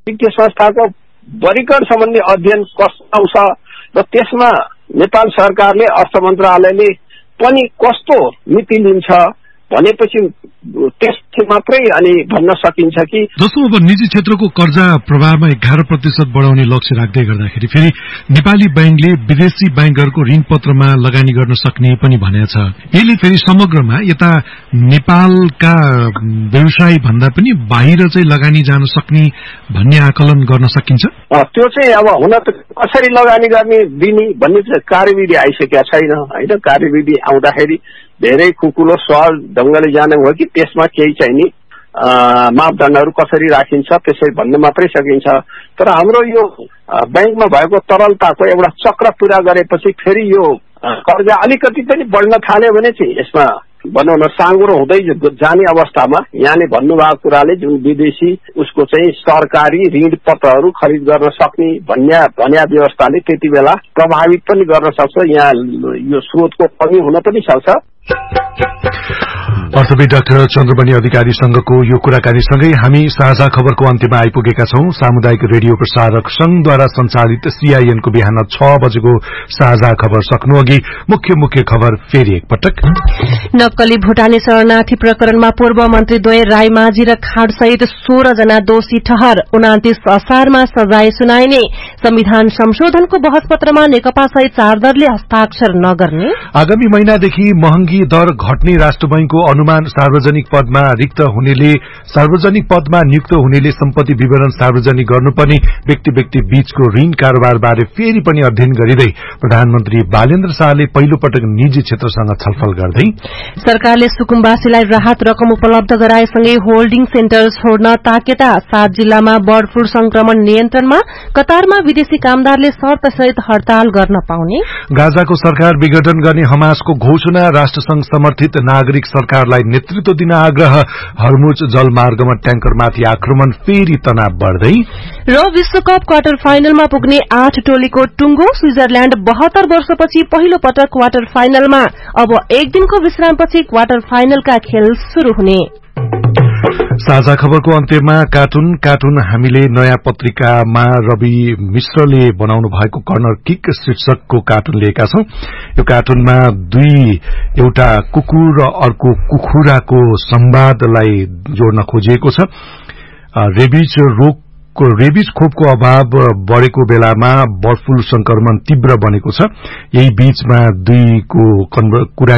वित्तीय संस्थाको वर्गीकरण सम्बन्धी अध्ययन कस्तो आउँछ र त्यसमा नेपाल सरकारले अर्थ मन्त्रालयले पनि कस्तो नीति लिन्छ भनेपछि त्यसले मात्रै अनि भन्न सकिन्छ कि जस्तो अब निजी क्षेत्रको कर्जा प्रभावमा 11% बढाउने लक्ष्य राख्दै गर्दाखेरि फेरि नेपाली बैंकले विदेशी बैंकहरूको ऋण पत्रमा लगानी गर्न सक्ने पनि भनेको छ। यसले फेरि समग्रमा यता नेपालका व्यवसायी भन्दा पनि बाहिर चाहिँ लगानी जान सक्ने भन्ने आकलन गर्न सकिन्छ। त्यो चाहिँ अब हुन त कसरी लगानी गर्ने दिने भन्ने कार्यविधि आइसकेका छैन हैन। कार्यविधि आउँदाखेरि धेरै खुकुलो सहज ढंगले जाने हो कि त्यसमा केही चाहिँ नि मापदण्डहरू कसरी राखिन्छ त्यसै भन्न मात्रै सकिन्छ। तर हाम्रो यो बैंकमा भएको तरलताको एउटा चक्र पूरा गरेपछि फेरि यो कर्जा अलिकति पनि बढ्न थाल्यो भने चाहिँ यसमा भनौँ न साँगुरो हुँदै जाने अवस्थामा यहाँले भन्नुभएको कुराले जुन विदेशी उसको चाहिँ सरकारी ऋण पत्रहरू खरिद गर्न सक्ने भन्या व्यवस्थाले त्यति बेला प्रभावित पनि गर्न सक्छ। यहाँ यो स्रोतको कमी हुन पनि सक्छ। अर्थविद डाक्टर चन्द्रमणि अधिकारीसँगको यो कुराकानीसँगै हामी साझा खबरको अन्त्यमा आइपुगेका छौं। सामुदायिक रेडियो प्रसारक संघद्वारा संचालित सीआईएनको बिहान 6 बजेको साझा खबर सक्नु अघि मुख्य खबर फेरि एकपटक। नक्कली भूटानी शरणार्थी प्रकरणमा पूर्व मन्त्री द्वय राईमाझी र खाड़ सहित 16 जना दोषी ठहर। 29 असारमा सजाय सुनाइने। संविधान संशोधनको बहस पत्रमा नेकपा सहित 4 दलले हस्ताक्षर नगर्ने। आगामी महिनादेखि महँगी दर घट्ने राष्ट्र बैंकको अनुमान। सार्वजनिक पदमा नियुक्त हुनेले सम्पत्ति विवरण सार्वजनिक गर्नुपर्ने। व्यक्ति बीचको ऋण कारोबारबारे फेरि पनि अध्ययन गरिँदै प्रधानमन्त्री बालेन्द्र शाहले पहिलो पटक निजी क्षेत्रसँग छलफल गर्दै सरकारले सुकुम्बासीलाई राहत रकम उपलब्ध गराएसँगै होल्डिङ सेन्टर छोड्न ताकेता। 7 जिल्लामा बर्ड फ्लू संक्रमण नियन्त्रणमा। कतारमा विदेशी कामदारले शर्तसहित हड़ताल गर्न पाउने। गाजाको सरकार विघटन गर्ने हमासको घोषणा। राष्ट्रसंघ समर्थित नागरिक सरकारलाई नेतृत्व दिन आग्रह। हर्मुज जलमार्गमा ट्याङ्करमाथि आक्रमण। फेरि तनाव बढ्दै र विश्वकप क्वार्टर फाइनलमा पुग्ने 8 टोलीको टुंगो। स्विजरल्याण्ड 72 वर्षपछि पहिलो पटक क्वार्टर फाइनलमा। अब एक दिनको विश्रामपछि क्वार्टर फाइनलका खेल शुरू हुने। साझा खबरको अन्त्यमा कार्टुन हामीले नयाँ पत्रिकामा रवि मिश्रले बनाउनु भएको कर्नर किक शीर्षकको कार्टुन लिएका छौं। यो कार्टुनमा एउटा कुकुर र अर्को कुखुराको संवादलाई जोड्न खोजिएको छ। रेबिज खोपको अभाव बढ़ेको बेलामा बर्ड फ्लू संक्रमण तीव्र बनेको छ। यही बीचमा दुईको कुरा